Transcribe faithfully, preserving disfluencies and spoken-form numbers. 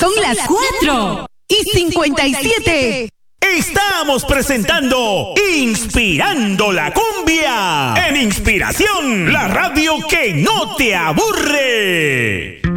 Son las cuatro y cincuenta y siete. Estamos presentando Inspirando la Cumbia en Inspiración, la radio que no te aburre.